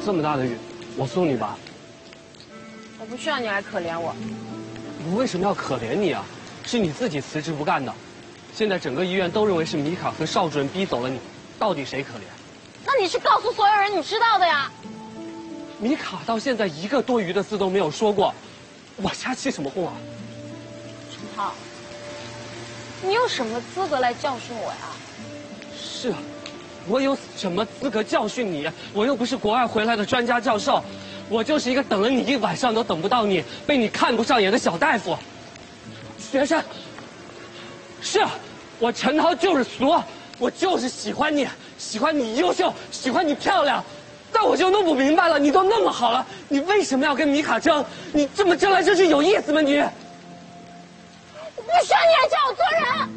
这么大的雨，我送你吧。 我不需要你来可怜我。 我为什么要可怜你啊？是你自己辞职不干的。现在整个医院都认为是米卡和邵主任逼走了你，到底谁可怜？ 那你去告诉所有人你知道的呀。 米卡到现在一个多余的字都没有说过，我瞎起什么哄啊？ 陈涛，你有什么资格来教训我呀？ 是啊，我有什么资格教训你？我又不是国外回来的专家教授，我就是一个等了你一晚上都等不到你、被你看不上眼的小大夫。学生，是啊，我陈涛就是俗，我就是喜欢你，喜欢你优秀，喜欢你漂亮。但我就弄不明白了，你都那么好了，你为什么要跟米卡争？你这么争来争去有意思吗你？ 我不需要你来教我做人。